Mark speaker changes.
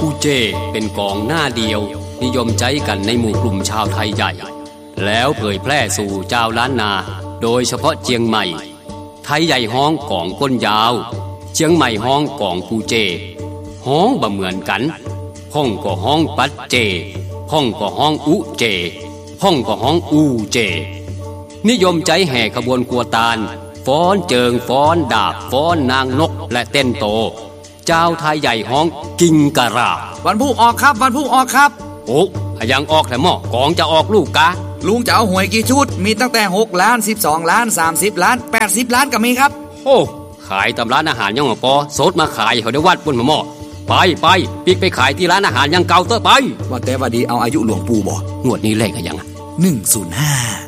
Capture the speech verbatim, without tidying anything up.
Speaker 1: ปูเจเป็นกองหน้าเดียวนิยมใจกันในหมู่กลุ่มชาวไทยใหญ่แล้วเผยแพร่สู่เจ้าล้านนาโดยเฉพาะเจียงใหม่ไทยใหญ่ฮ้องกองก้นยาวเจียงใหม่ฮ้องกองปูเจฮ้องบ่เหมือนกันห้องก็ฮ้องปัดเจห้องก็ฮ้องอุเจห้องก็ฮ้องอูเจนิยมใจแห่ขบวนกัวตาลฟ้อนเจิงฟ้อนดาบฟ้อนนางนกและเต้นโตเจ้าไทยใหญ่ฮ้องกิงกะรา
Speaker 2: วันผู้ออกครับวันผู้ออกครับ
Speaker 1: โอ้ยังออกแต่หม้อกองจะออกลูกกะ
Speaker 2: ลุงจะเอาหวยกี่ชุดมีตั้งแต่หกล้านสิบสองล้านสามสิบล้านแปดสิบล้านก็มีครับ
Speaker 1: โอ้ขายตามร้านอาหารยังปอโซดมาขายเขาได้วัดบนหม้อไปไปปิกไปขายที่ร้านอาหารยังเก่าเตอไป
Speaker 2: ว่าแต่ว่าดีเอาอายุหลวงปู่บ่
Speaker 1: งวดนี้เลขอะไรยัง
Speaker 2: หนึ่งศูนย์ห้า